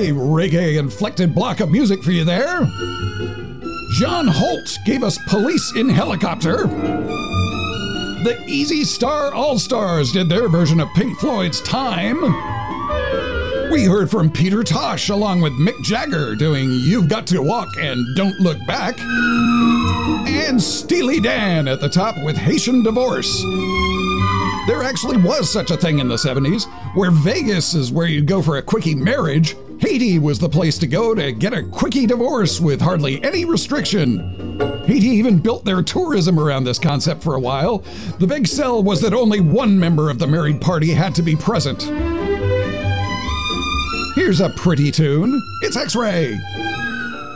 Okay, reggae-inflected block of music for you there. John Holt gave us Police in Helicopter. The Easy Star All-Stars did their version of Pink Floyd's Time. We heard from Peter Tosh along with Mick Jagger doing You've Got to Walk and Don't Look Back. And Steely Dan at the top with Haitian Divorce. There actually was such a thing in the 70s, where Vegas is where you go for a quickie marriage. Haiti was the place to go to get a quickie divorce with hardly any restriction. Haiti even built their tourism around this concept for a while. The big sell was that only one member of the married party had to be present. Here's a pretty tune. It's X-Ray.